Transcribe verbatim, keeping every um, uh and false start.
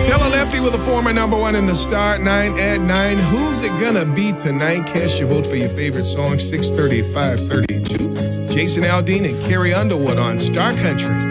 Tell a lefty with a former number one in the start, nine at nine. Who's it gonna be tonight? Cast your vote for your favorite song, six thirty-five thirty-two. Jason Aldean and Carrie Underwood on Star Country.